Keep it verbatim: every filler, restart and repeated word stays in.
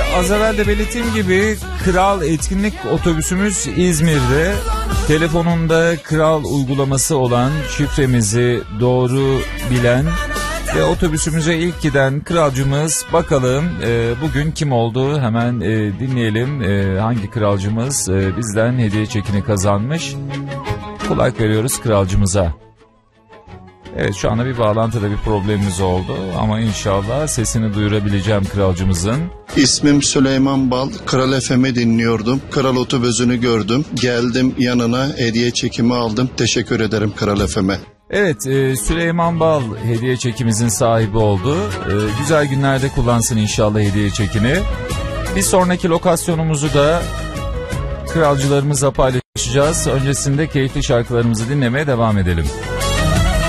az evvel de belirttiğim gibi Kral etkinlik otobüsümüz İzmir'de. Telefonunda Kral uygulaması olan, şifremizi doğru bilen ve otobüsümüze ilk giden kralcımız, bakalım e, bugün kim oldu, hemen e, dinleyelim e, hangi kralcımız e, bizden hediye çekini kazanmış. Kulak veriyoruz kralcımıza. Evet, şu anda bir bağlantıda bir problemimiz oldu ama inşallah sesini duyurabileceğim kralcımızın. İsmim Süleyman Bal, Kral F M'i dinliyordum. Kral otobüsünü gördüm, geldim yanına, hediye çekimi aldım. Teşekkür ederim Kral F M'e. Evet, e, Süleyman Bal hediye çekimizin sahibi oldu. E, güzel günlerde kullansın inşallah hediye çekini. Bir sonraki lokasyonumuzu da kralcılarımızla paylaşacağız. Öncesinde keyifli şarkılarımızı dinlemeye devam edelim.